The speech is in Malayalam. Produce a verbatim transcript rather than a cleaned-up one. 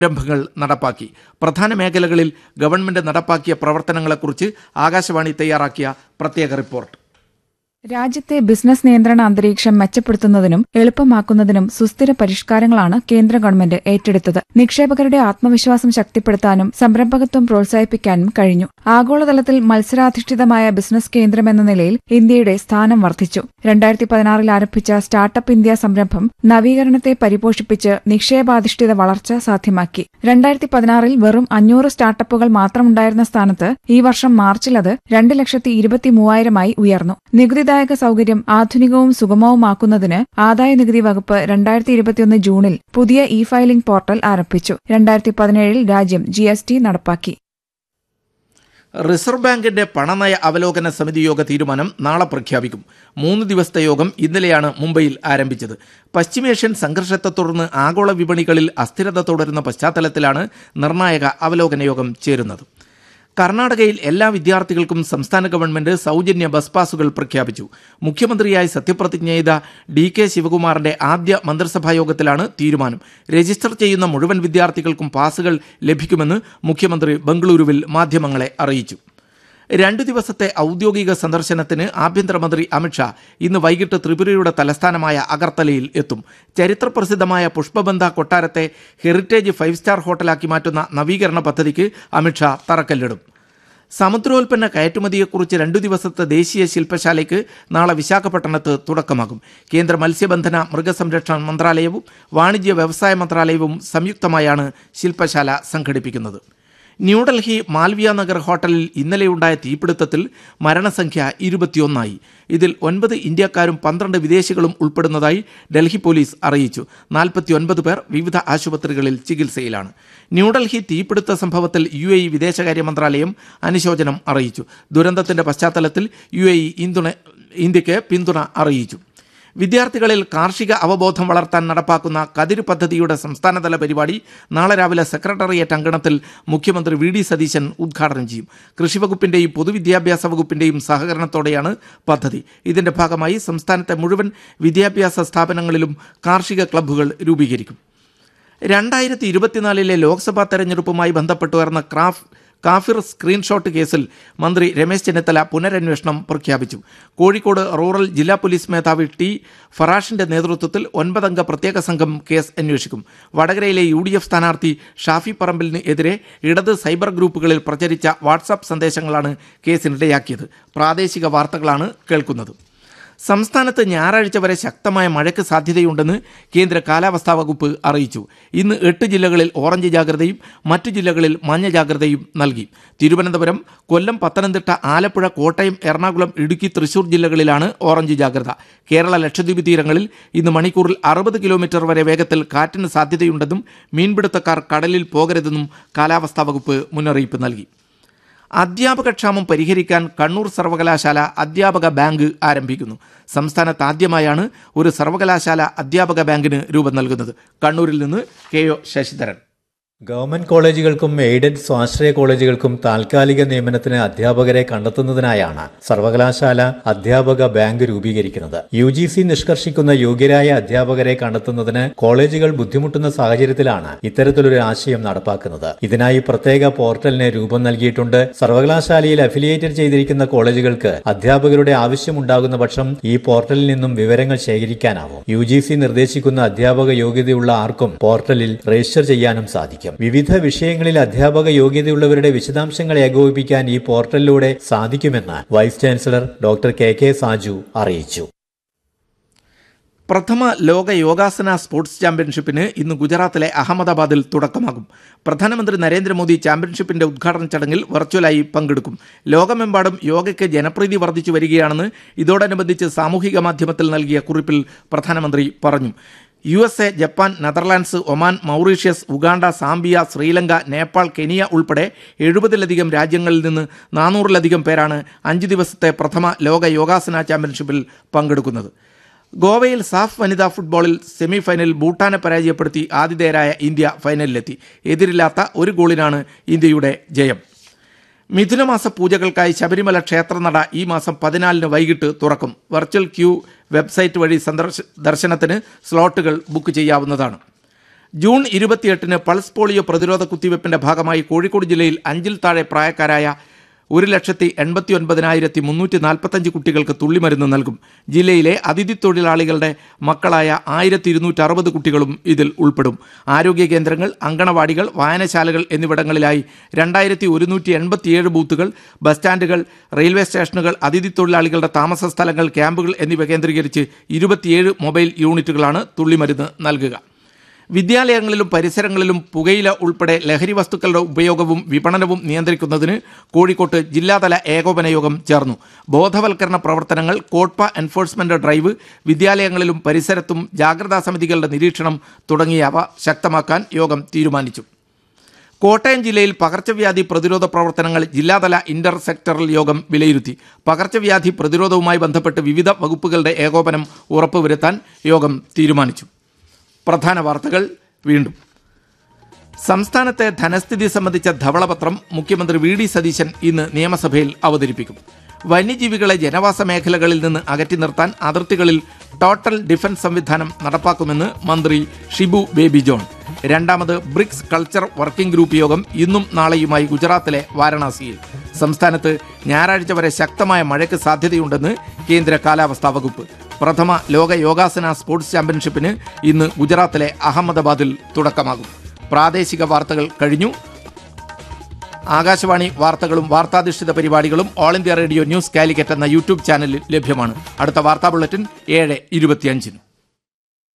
സംരംഭങ്ങൾ നടപ്പാക്കി. പ്രധാന മേഖലകളിൽ ഗവൺമെന്റ് നടപ്പാക്കിയ പ്രവർത്തനങ്ങളെക്കുറിച്ച് ആകാശവാണി തയ്യാറാക്കിയ പ്രത്യേക റിപ്പോർട്ട്. രാജ്യത്തെ ബിസിനസ് നിയന്ത്രണ അന്തരീക്ഷം മെച്ചപ്പെടുത്തുന്നതിനും എളുപ്പമാക്കുന്നതിനും സുസ്ഥിര പരിഷ്കാരങ്ങളാണ് കേന്ദ്ര ഗവൺമെന്റ് ഏറ്റെടുത്തത്. നിക്ഷേപകരുടെ ആത്മവിശ്വാസം ശക്തിപ്പെടുത്താനും സംരംഭകത്വം പ്രോത്സാഹിപ്പിക്കാനും കഴിഞ്ഞു. ആഗോളതലത്തിൽ മത്സരാധിഷ്ഠിതമായ ബിസിനസ് കേന്ദ്രമെന്ന നിലയിൽ ഇന്ത്യയുടെ സ്ഥാനം വർദ്ധിച്ചു. രണ്ടായിരത്തി പതിനാറിൽ ആരംഭിച്ച സ്റ്റാർട്ടപ്പ് ഇന്ത്യ സംരംഭം നവീകരണത്തെ പരിപോഷിപ്പിച്ച് നിക്ഷേപാധിഷ്ഠിത വളർച്ച സാധ്യമാക്കി. രണ്ടായിരത്തി പതിനാറിൽ വെറും അഞ്ഞൂറ് സ്റ്റാർട്ടപ്പുകൾ മാത്രമുണ്ടായിരുന്ന സ്ഥാനത്ത് ഈ വർഷം മാർച്ചിൽ അത് രണ്ട് ലക്ഷത്തി ഇരുപത്തി മൂവായിരമായി ഉയർന്നു. നികുതി സൗകര്യം ആധുനികവും സുഗമവുമാക്കുന്നതിന് ആദായ നികുതി വകുപ്പ് രണ്ടായിരത്തി ഇരുപത്തിയൊന്ന് ജൂണിൽ പുതിയ ഇ ഫയലിംഗ് പോർട്ടൽ ആരംഭിച്ചു. രണ്ടായിരത്തി പതിനേഴിൽ രാജ്യം ജി എസ് ടി നടപ്പാക്കി. റിസർവ് ബാങ്കിന്റെ പണനയ അവലോകന സമിതി യോഗ തീരുമാനം നാളെ പ്രഖ്യാപിക്കും. മൂന്ന് ദിവസത്തെ യോഗം ഇന്നലെയാണ് മുംബൈയിൽ ആരംഭിച്ചത്. പശ്ചിമേഷ്യൻ സംഘർഷത്തെ തുടർന്ന് ആഗോള വിപണികളിൽ അസ്ഥിരത തുടരുന്ന പശ്ചാത്തലത്തിലാണ് നിർണായക അവലോകന യോഗം ചേരുന്നത്. കർണാടകയിൽ എല്ലാ വിദ്യാർത്ഥികൾക്കും സംസ്ഥാന ഗവൺമെന്റ് സൗജന്യ ബസ് പാസുകൾ പ്രഖ്യാപിച്ചു. മുഖ്യമന്ത്രിയായി സത്യപ്രതിജ്ഞ ചെയ്ത ഡി കെ ശിവകുമാറിന്റെ ആദ്യ മന്ത്രിസഭാ യോഗത്തിലാണ് തീരുമാനം. രജിസ്റ്റർ ചെയ്യുന്ന മുഴുവൻ വിദ്യാർത്ഥികൾക്കും പാസുകൾ ലഭിക്കുമെന്ന് മുഖ്യമന്ത്രി ബംഗളൂരുവിൽ മാധ്യമങ്ങളെ അറിയിച്ചു. രണ്ടു ദിവസത്തെ ഔദ്യോഗിക സന്ദർശനത്തിന് ആഭ്യന്തരമന്ത്രി അമിത്ഷാ ഇന്ന് വൈകിട്ട് ത്രിപുരയുടെ തലസ്ഥാനമായ അഗർത്തലയിൽ എത്തും. ചരിത്രപ്രസിദ്ധമായ പുഷ്പബന്ധ കൊട്ടാരത്തെ ഹെറിറ്റേജ് ഫൈവ് സ്റ്റാർ ഹോട്ടലാക്കി മാറ്റുന്ന നവീകരണ പദ്ധതിക്ക് അമിത്ഷാ തറക്കല്ലിടും. സമുദ്രോൽപ്പന്ന കയറ്റുമതിയെക്കുറിച്ച് രണ്ടു ദിവസത്തെ ദേശീയ ശില്പശാലയ്ക്ക് നാളെ വിശാഖപട്ടണത്ത് തുടക്കമാകും. കേന്ദ്ര മത്സ്യബന്ധന മൃഗസംരക്ഷണ മന്ത്രാലയവും വാണിജ്യ വ്യവസായ മന്ത്രാലയവും സംയുക്തമായാണ് ശില്പശാല സംഘടിപ്പിക്കുന്നത്. ന്യൂഡൽഹി മാൽവിയ നഗർ ഹോട്ടലിൽ ഇന്നലെയുണ്ടായ തീപിടുത്തത്തിൽ മരണസംഖ്യ ഇരുപത്തിയൊന്നായി. ഇതിൽ ഒൻപത് ഇന്ത്യക്കാരും പന്ത്രണ്ട് വിദേശികളും ഉൾപ്പെടുന്നതായി ഡൽഹി പോലീസ് അറിയിച്ചു. നാൽപ്പത്തിയൊൻപത് പേർ വിവിധ ആശുപത്രികളിൽ ചികിത്സയിലാണ്. ന്യൂഡൽഹി തീപിടുത്ത സംഭവത്തിൽ യു എ ഇ വിദേശകാര്യ മന്ത്രാലയം അനുശോചനം അറിയിച്ചു. ദുരന്തത്തിന്റെ പശ്ചാത്തലത്തിൽ യു എ ഇ ഇന്ത്യക്ക് പിന്തുണ അറിയിച്ചു. വിദ്യാർത്ഥികളിൽ കാർഷിക അവബോധം വളർത്താൻ നടപ്പാക്കുന്ന കതിര് പദ്ധതിയുടെ സംസ്ഥാനതല പരിപാടി നാളെ രാവിലെ സെക്രട്ടേറിയറ്റ് അങ്കണത്തിൽ മുഖ്യമന്ത്രി വി ഡി സതീശൻ ഉദ്ഘാടനം ചെയ്യും. കൃഷിവകുപ്പിന്റെയും പൊതുവിദ്യാഭ്യാസ വകുപ്പിന്റെയും സഹകരണത്തോടെയാണ് പദ്ധതി. ഇതിന്റെ ഭാഗമായി സംസ്ഥാനത്തെ മുഴുവൻ വിദ്യാഭ്യാസ സ്ഥാപനങ്ങളിലും കാർഷിക ക്ലബ്ബുകൾ രൂപീകരിക്കും. രണ്ടായിരത്തി ഇരുപത്തിനാലിലെ ലോക്സഭാ തെരഞ്ഞെടുപ്പുമായി ബന്ധപ്പെട്ടുയർന്ന ക്രാഫ് കാഫിർ സ്ക്രീൻഷോട്ട് കേസിൽ മന്ത്രി രമേശ് ചെന്നിത്തല പുനരന്വേഷണം പ്രഖ്യാപിച്ചു. കോഴിക്കോട് റൂറൽ ജില്ലാ പോലീസ് മേധാവി ടി ഫറാഷിന്റെ നേതൃത്വത്തിൽ ഒൻപതംഗ പ്രത്യേക സംഘം കേസ് അന്വേഷിക്കും. വടകരയിലെ യു ഡി എഫ് സ്ഥാനാർത്ഥി ഷാഫി പറമ്പലിന് എതിരെ ഇടത് സൈബർ ഗ്രൂപ്പുകളിൽ പ്രചരിച്ച വാട്സാപ്പ് സന്ദേശങ്ങളാണ് കേസിനിടയാക്കിയത്. പ്രാദേശിക വാർത്തകളാണ് കേൾക്കുന്നത്. സംസ്ഥാനത്ത് ഞായറാഴ്ച വരെ ശക്തമായ മഴയ്ക്ക് സാധ്യതയുണ്ടെന്ന് കേന്ദ്ര കാലാവസ്ഥാ വകുപ്പ് അറിയിച്ചു. ഇന്ന് എട്ട് ജില്ലകളിൽ ഓറഞ്ച് ജാഗ്രതയും മറ്റു ജില്ലകളിൽ മഞ്ഞ ജാഗ്രതയും നൽകി. തിരുവനന്തപുരം, കൊല്ലം, പത്തനംതിട്ട, ആലപ്പുഴ, കോട്ടയം, എറണാകുളം, ഇടുക്കി, തൃശൂർ ജില്ലകളിലാണ് ഓറഞ്ച് ജാഗ്രത. കേരള ലക്ഷദ്വീപ് തീരങ്ങളിൽ ഇന്ന് മണിക്കൂറിൽ അറുപത് കിലോമീറ്റർ വരെ വേഗത്തിൽ കാറ്റിന് സാധ്യതയുണ്ടെന്നും മീൻപിടുത്തക്കാർ കടലിൽ പോകരുതെന്നും കാലാവസ്ഥാ വകുപ്പ് മുന്നറിയിപ്പ് നൽകി. അധ്യാപകക്ഷാമം പരിഹരിക്കാൻ കണ്ണൂർ സർവകലാശാല അധ്യാപക ബാങ്ക് ആരംഭിക്കുന്നു. സംസ്ഥാനത്ത് ആദ്യമായാണ് ഒരു സർവകലാശാല അധ്യാപക ബാങ്കിന് രൂപം നൽകുന്നത്. കണ്ണൂരിൽ നിന്ന് K O Sasidharan. Government കോളേജുകൾക്കും aided സ്വാശ്രയ കോളേജുകൾക്കും താൽക്കാലിക നിയമനത്തിന് അധ്യാപകരെ കണ്ടെത്തുന്നതിനായാണ് സർവകലാശാല അധ്യാപക ബാങ്ക് രൂപീകരിക്കുന്നത്. യു ജി സി നിഷ്കർഷിക്കുന്ന യോഗ്യരായ അധ്യാപകരെ കണ്ടെത്തുന്നതിന് കോളേജുകൾ ബുദ്ധിമുട്ടുന്ന സാഹചര്യത്തിലാണ് ഇത്തരത്തിലൊരു ആശയം നടപ്പാക്കുന്നത്. ഇതിനായി പ്രത്യേക പോർട്ടലിന് രൂപം നൽകിയിട്ടുണ്ട്. സർവകലാശാലയിൽ അഫിലിയേറ്റഡ് ചെയ്തിരിക്കുന്ന കോളേജുകൾക്ക് അധ്യാപകരുടെ ആവശ്യമുണ്ടാകുന്ന പക്ഷം ഈ പോർട്ടലിൽ നിന്നും വിവരങ്ങൾ ശേഖരിക്കാനാവും. യു ജി സി നിർദ്ദേശിക്കുന്ന അധ്യാപക യോഗ്യതയുള്ള ആർക്കും പോർട്ടലിൽ രജിസ്റ്റർ ചെയ്യാനും സാധിക്കും. വിവിധ വിഷയങ്ങളിൽ അധ്യാപക യോഗ്യതയുള്ളവരുടെ വിശദാംശങ്ങൾ ഏകോപിപ്പിക്കാൻ ഈ പോർട്ടലിലൂടെ സാധിക്കുമെന്ന് vice chancellor doctor K K Saju അറിയിച്ചു. പ്രഥമ ലോക യോഗാസന സ്പോർട്സ് ചാമ്പ്യൻഷിപ്പിന് ഇന്ന് ഗുജറാത്തിലെ അഹമ്മദാബാദിൽ തുടക്കമാകും. പ്രധാനമന്ത്രി നരേന്ദ്രമോദി ചാമ്പ്യൻഷിപ്പിന്റെ ഉദ്ഘാടന ചടങ്ങിൽ വെർച്വലായി പങ്കെടുക്കും. ലോകമെമ്പാടും യോഗയ്ക്ക് ജനപ്രീതി വർദ്ധിച്ചു വരികയാണെന്ന് ഇതോടനുബന്ധിച്ച് സാമൂഹിക മാധ്യമത്തിൽ നൽകിയ കുറിപ്പിൽ പ്രധാനമന്ത്രി പറഞ്ഞു. U S A, Japan, Netherlands, Oman, Mauritius, Uganda, Zambia, Sri Lanka, Nepal, Kenya ഉൾപ്പെടെ എഴുപതിലധികം രാജ്യങ്ങളിൽ നിന്ന് നാനൂറിലധികം പേരാണ് അഞ്ചു ദിവസത്തെ പ്രഥമ ലോക യോഗാസന ചാമ്പ്യൻഷിപ്പിൽ പങ്കെടുക്കുന്നത്. ഗോവയിൽ സാഫ് വനിതാ ഫുട്ബോളിൽ സെമിഫൈനലിൽ ഭൂട്ടാനെ പരാജയപ്പെടുത്തി ആതിഥേയരായ ഇന്ത്യ ഫൈനലിലെത്തി. എതിരില്ലാത്ത ഒരു ഗോളിനാണ് ഇന്ത്യയുടെ ജയം. മിഥുനമാസ പൂജകൾക്കായി ശബരിമല ക്ഷേത്രനട ഈ മാസം പതിനാലിന് വൈകിട്ട് തുറക്കും. വെർച്വൽ ക്യൂ വെബ്സൈറ്റ് വഴി സന്ദർശ ദർശനത്തിന് സ്ലോട്ടുകൾ ബുക്ക് ചെയ്യാവുന്നതാണ്. ജൂൺ ഇരുപത്തിയെട്ടിന് പൾസ് പോളിയോ പ്രതിരോധ കുത്തിവയ്പ്പിന്റെ ഭാഗമായി കോഴിക്കോട് ജില്ലയിൽ അഞ്ചിൽ താഴെ പ്രായക്കാരായ ഒരു ലക്ഷത്തി എൺപത്തി ഒൻപതിനായിരത്തി മുന്നൂറ്റി നാൽപ്പത്തഞ്ച് കുട്ടികൾക്ക് തുള്ളിമരുന്ന് നൽകും. ജില്ലയിലെ അതിഥി തൊഴിലാളികളുടെ മക്കളായ ആയിരത്തി ഇരുന്നൂറ്റി അറുപത് കുട്ടികളും ഇതിൽ ഉൾപ്പെടും. ആരോഗ്യ കേന്ദ്രങ്ങൾ, അങ്കണവാടികൾ, വായനശാലകൾ എന്നിവിടങ്ങളിലായി രണ്ടായിരത്തി ഒരുന്നൂറ്റി എൺപത്തിയേഴ് ബൂത്തുകൾ, ബസ് സ്റ്റാൻഡുകൾ, റെയിൽവേ സ്റ്റേഷനുകൾ, അതിഥി തൊഴിലാളികളുടെ താമസ സ്ഥലങ്ങൾ, ക്യാമ്പുകൾ എന്നിവ കേന്ദ്രീകരിച്ച് ഇരുപത്തിയേഴ് മൊബൈൽ യൂണിറ്റുകളാണ് തുള്ളിമരുന്ന് നൽകുക. വിദ്യാലയങ്ങളിലും പരിസരങ്ങളിലും പുകയില ഉൾപ്പെടെ ലഹരി വസ്തുക്കളുടെ ഉപയോഗവും വിപണനവും നിയന്ത്രിക്കുന്നതിന് കോഴിക്കോട്ട് ജില്ലാതല ഏകോപന യോഗം ചേർന്നു. ബോധവൽക്കരണ പ്രവർത്തനങ്ങൾ, കോട്ട്പ എൻഫോഴ്സ്മെന്റ് ഡ്രൈവ്, വിദ്യാലയങ്ങളിലും പരിസരത്തും ജാഗ്രതാ സമിതികളുടെ നിരീക്ഷണം തുടങ്ങിയവ ശക്തമാക്കാൻ യോഗം തീരുമാനിച്ചു. കോട്ടയം ജില്ലയിൽ പകർച്ചവ്യാധി പ്രതിരോധ പ്രവർത്തനങ്ങൾ ജില്ലാതല ഇന്റർ സെക്ടറൽ യോഗം വിലയിരുത്തി. പകർച്ചവ്യാധി പ്രതിരോധവുമായി ബന്ധപ്പെട്ട് വിവിധ വകുപ്പുകളുടെ ഏകോപനം ഉറപ്പുവരുത്താൻ യോഗം തീരുമാനിച്ചു. പ്രധാന വാർത്തകൾ വീണ്ടും. സംസ്ഥാനത്തെ ധനസ്ഥിതി സംബന്ധിച്ച ധവളപത്രം മുഖ്യമന്ത്രി വി ഡി സതീശൻ ഇന്ന് നിയമസഭയിൽ അവതരിപ്പിക്കും. വന്യജീവികളെ ജനവാസ മേഖലകളിൽ നിന്ന് അകറ്റി നിർത്താൻ അതിർത്തികളിൽ ടോട്ടൽ ഡിഫൻസ് സംവിധാനം നടപ്പാക്കുമെന്ന് മന്ത്രി ഷിബു ബേബി ജോൺ. രണ്ടാമത് ബ്രിക്സ് കൾച്ചർ വർക്കിംഗ് ഗ്രൂപ്പ് യോഗം ഇന്നും നാളെയുമായി ഗുജറാത്തിലെ വാരണാസിയിൽ. സംസ്ഥാനത്ത് ഞായറാഴ്ച വരെ ശക്തമായ മഴയ്ക്ക് സാധ്യതയുണ്ടെന്ന് കേന്ദ്ര കാലാവസ്ഥാ വകുപ്പ്. പ്രഥമ ലോക യോഗാസന സ്പോർട്സ് ചാമ്പ്യൻഷിപ്പിന് ഇന്ന് ഗുജറാത്തിലെ അഹമ്മദാബാദിൽ തുടക്കമാകും. പ്രാദേശിക വാർത്തകൾ കഴിഞ്ഞു. ആകാശവാണി വാർത്തകളും വാർത്താധിഷ്ഠിത പരിപാടികളും all India radio news Calicut എന്ന യൂട്യൂബ് ചാനലിൽ ലഭ്യമാണ്. അടുത്ത വാർത്താ ബുള്ളറ്റിൻ ഏഴ് ഇരുപത്തിയഞ്ചിന്.